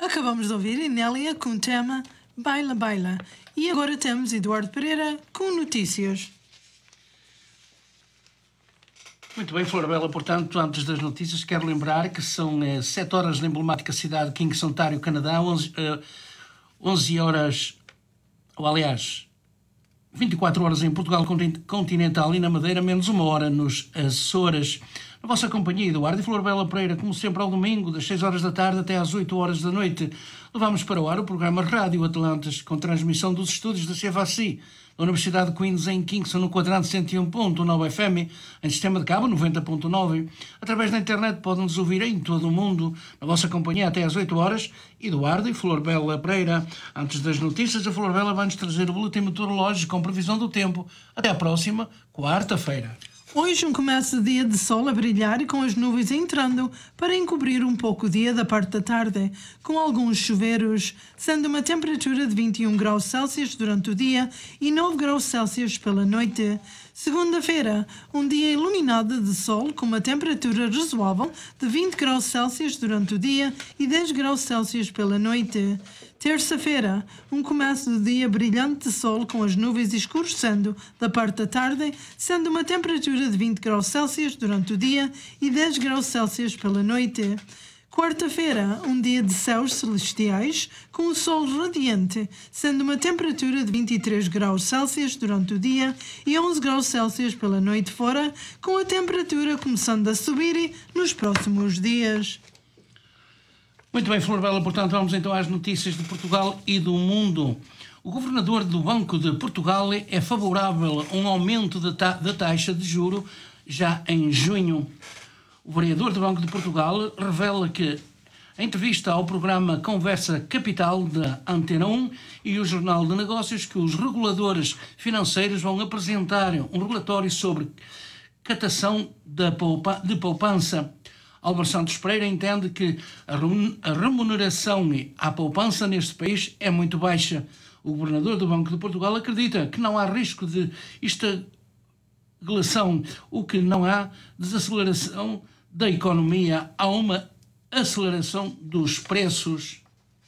Acabamos de ouvir Inélia com o tema Baila Baila. E agora temos Eduardo Pereira com notícias. Muito bem, Flor Bela. Portanto, antes das notícias, quero lembrar que são 7 horas na emblemática cidade de Kingston, Ontário, Canadá, 11 horas, ou aliás, 24 horas em Portugal continental e na Madeira, menos 1 hora nos Açores. Na vossa companhia, Eduardo e Flor Bela Pereira, como sempre ao domingo, das 6 horas da tarde até às 8 horas da noite, levamos para o ar o programa Rádio Atlantas, com transmissão dos estúdios da CFAC, da Universidade de Queens, em Kingston, no quadrante 101.9 FM, em sistema de cabo 90.9. Através da internet podem-nos ouvir em todo o mundo, na vossa companhia até às 8 horas, Eduardo e Flor Bela Pereira. Antes das notícias, a Flor Bela vai-nos trazer o boletim meteorológico com previsão do tempo. Até à próxima quarta-feira. Hoje começa o dia de sol a brilhar e com as nuvens entrando para encobrir um pouco o dia da parte da tarde, com alguns chuveiros, sendo uma temperatura de 21 graus Celsius durante o dia e 9 graus Celsius pela noite. Segunda-feira, um dia iluminado de sol com uma temperatura razoável de 20 graus Celsius durante o dia e 10 graus Celsius pela noite. Terça-feira, um começo do dia brilhante de sol com as nuvens escurecendo da parte da tarde, sendo uma temperatura de 20 graus Celsius durante o dia e 10 graus Celsius pela noite. Quarta-feira, um dia de céus celestiais com o sol radiante, sendo uma temperatura de 23 graus Celsius durante o dia e 11 graus Celsius pela noite fora, com a temperatura começando a subir nos próximos dias. Muito bem, Flor Bela, portanto, vamos então às notícias de Portugal e do mundo. O governador do Banco de Portugal é favorável a um aumento da taxa de juro já em junho. O vereador do Banco de Portugal revela que, em entrevista ao programa Conversa Capital da Antena 1 e o Jornal de Negócios, que os reguladores financeiros vão apresentar um relatório sobre catação de poupança. Álvaro Santos Pereira entende que a remuneração à poupança neste país é muito baixa. O governador do Banco de Portugal acredita que não há risco de estagnação, o que não há desaceleração da economia, há uma aceleração dos preços.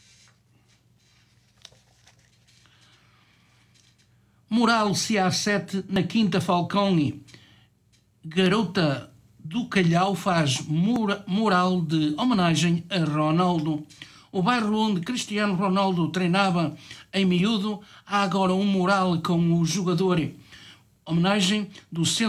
Mural CA7 na Quinta Falcone. Garota do Calhau faz mural de homenagem a Ronaldo. O bairro onde Cristiano Ronaldo treinava em miúdo, há agora um mural com o jogador. Homenagem do centro